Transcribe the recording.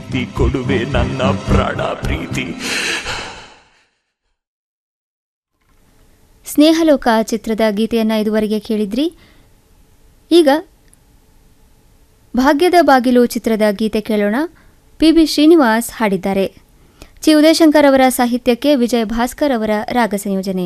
ಪ್ರೀತಿ ಕೊಡುವೆ ನನ್ನ ಪ್ರಾಣ ಪ್ರೀತಿ. ಸ್ನೇಹಲೋಕ ಚಿತ್ರದ ಗೀತೆಯನ್ನು ಇದುವರೆಗೆ ಕೇಳಿದ್ರಿ. ಈಗ ಭಾಗ್ಯದ ಬಾಗಿಲು ಚಿತ್ರದ ಗೀತೆ ಕೇಳೋಣ. ಪಿ.ಬಿ. ಶ್ರೀನಿವಾಸ್ ಹಾಡಿದ್ದಾರೆ. ಚಿ. ಉದಯಶಂಕರ್ ಅವರ ಸಾಹಿತ್ಯಕ್ಕೆ ವಿಜಯ್ ಭಾಸ್ಕರ್ ಅವರ ರಾಗ ಸಂಯೋಜನೆ.